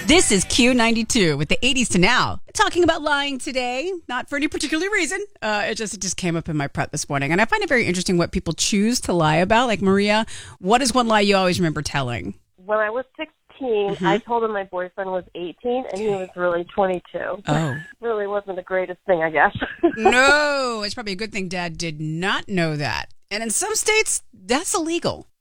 This is Q92 with the 80s to now. Talking about lying today, not for any particular reason. It just came up in my prep this morning. And I find it very interesting what people choose to lie about. Like, Maria, what is one lie you always remember telling? When I was 16, I told him my boyfriend was 18 and he was really 22. Oh. Really wasn't the greatest thing, I guess. No, it's probably a good thing Dad did not know that. And in some states, that's illegal.